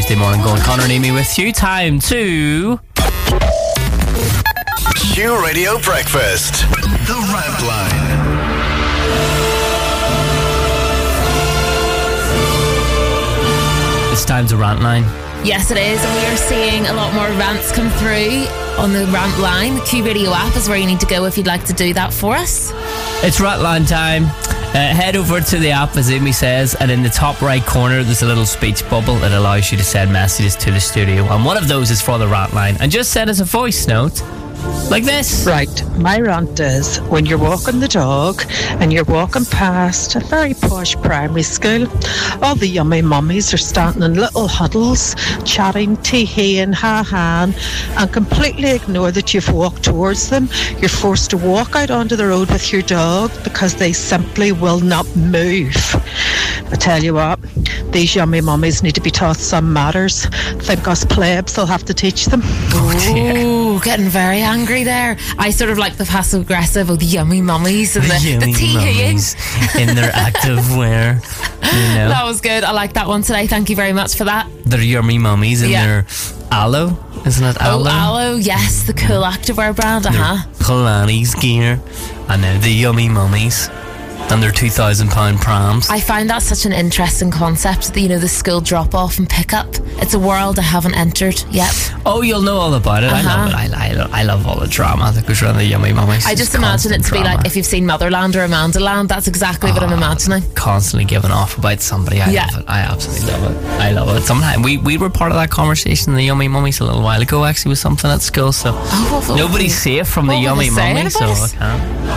Tuesday morning going. Connor and Amy with you. Time to... Q Radio Breakfast. The Rant Line. It's time to Rant Line. Yes, it is, and we are seeing a lot more rants come through on the Rant Line. The Q Radio app is where you need to go if you'd like to do that for us. It's Rant Line time. Head over to the app, as Amy says, and in the top right corner there's a little speech bubble that allows you to send messages to the studio, and one of those is for the Rant Line. And just send us a voice note like this. Right, my rant is when you're walking the dog and you're walking past a very posh primary school, all the yummy mummies are standing in little huddles, chatting, tee-hee and ha-ha, and completely ignore that you've walked towards them. You're forced to walk out onto the road with your dog because they simply will not move. I tell you what, these yummy mummies need to be taught some matters. Think us plebs will have to teach them. Ooh, getting very angry there. I sort of like the passive aggressive of the yummy mummies and the tee-heeing in their active wear. You know. That was good. I like that one today. Thank you very much for that. They're yummy mummies in their aloe, isn't it? Aloe? Oh, aloe, yes, the cool activewear brand. Pilates gear, and now the yummy mummies. And their £2,000 prams. I find that such an interesting concept, you know, the school drop-off and pick-up. It's a world I haven't entered yet. Oh, you'll know all about it. I love it. I love all the drama that goes around the yummy mummies. I just imagine it to be like if you've seen Motherland or Amandaland. That's exactly what I'm imagining. Constantly giving off about somebody. I love it. I absolutely love it. I love it. Sometimes we were part of that conversation, the yummy mummies, a little while ago, actually, with something at school. So nobody's safe from the yummy mummies. So I can't.